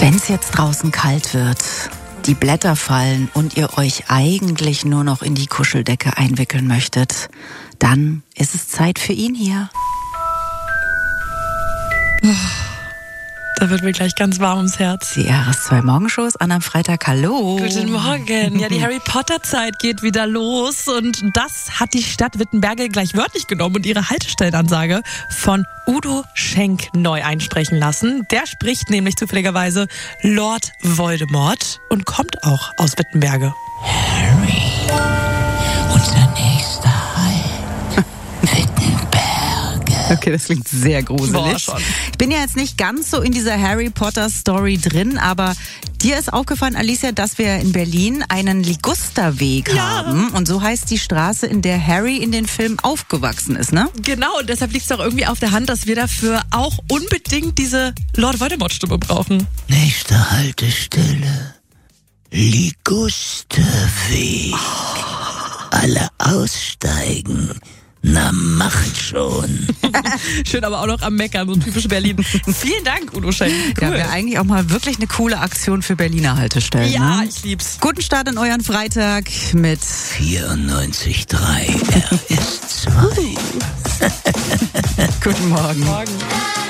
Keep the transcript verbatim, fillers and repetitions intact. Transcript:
Wenn es jetzt draußen kalt wird, die Blätter fallen und ihr euch eigentlich nur noch in die Kuscheldecke einwickeln möchtet, dann ist es Zeit für ihn hier. Da wird mir gleich ganz warm ums Herz. Die R S zwei Morgenshows an einem Freitag. Hallo. Guten Morgen. Ja, die Harry Potter Zeit geht wieder los und das hat die Stadt Wittenberge gleich wörtlich genommen und ihre Haltestellenansage von Udo Schenk neu einsprechen lassen. Der spricht nämlich zufälligerweise Lord Voldemort und kommt auch aus Wittenberge. Harry, unser nächster Halt, Wittenberge. Okay, das klingt sehr gruselig. Boah, schon. Ich bin ja jetzt nicht ganz so in dieser Harry Potter Story drin, aber dir ist aufgefallen, Alicia, dass wir in Berlin einen Ligusterweg Ja. haben. Und so heißt die Straße, in der Harry in den Filmen aufgewachsen ist, ne? Genau, und deshalb liegt es doch irgendwie auf der Hand, dass wir dafür auch unbedingt diese Lord Voldemort-Stimme brauchen. Nächste Haltestelle, Ligusterweg. Alle aussteigen. Na, macht schon. Schön, aber auch noch am Meckern, so typisch Berlin. Vielen Dank, Udo Schenk. Ja, Cool. wäre eigentlich auch mal wirklich eine coole Aktion für Berliner Haltestellen. Ja, ne? ich lieb's. Guten Start in euren Freitag mit vierundneunzig Komma drei R S zwei. Guten Morgen. Morgen.